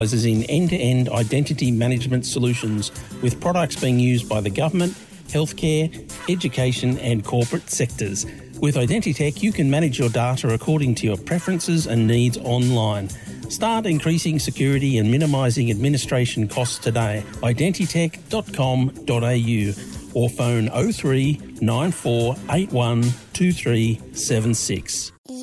Is in end-to-end identity management solutions with products being used by the government, healthcare, education and corporate sectors. With Identitech, you can manage your data according to your preferences and needs online. Start increasing security and minimising administration costs today. Identitech.com.au or phone 03 9481 2376.